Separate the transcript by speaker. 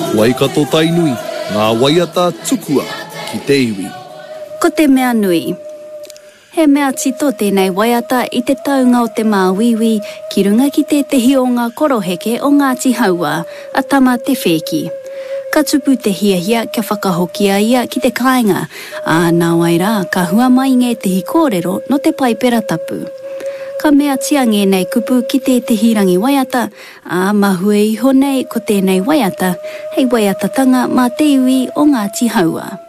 Speaker 1: Waikato tainui, ngā waiata tukua ki te iwi.
Speaker 2: Ko te mea nui. He mea tito tēnei waiata i te taunga o te māwiwi ki runga ki te tehi o ngā koroheke o Ngāti Haua, a tama te whēki. Ka tupu te hiahia kia whakahokia ia ki te kāinga, nā wai rā ka hua mai ngē tehi kōrero no te paipera tapu. Ka mea tia ngenei kupu ki te tehi rangi waiata, mahue iho nei ko tēnei waiata, hei waiatatanga mā te iwi o Ngāti Haua.